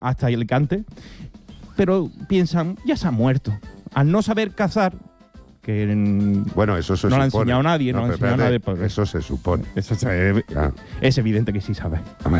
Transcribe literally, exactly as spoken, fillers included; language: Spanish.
hasta Alicante, pero piensan, ya se ha muerto. Al no saber cazar, que en, bueno, eso se no supone. lo ha enseñado nadie, no, no lo ha enseñado nadie. Eso se supone. Eso es, claro. Es evidente que sí sabe. Hombre,